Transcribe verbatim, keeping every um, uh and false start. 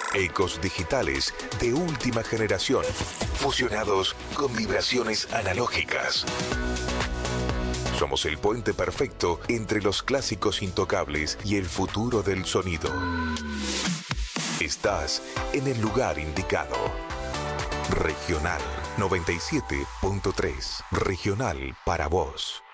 Ecos digitales de última generación, fusionados con vibraciones analógicas. Somos el puente perfecto entre los clásicos intocables y el futuro del sonido. Estás en el lugar indicado. Regional noventa y siete punto tres. Regional para vos.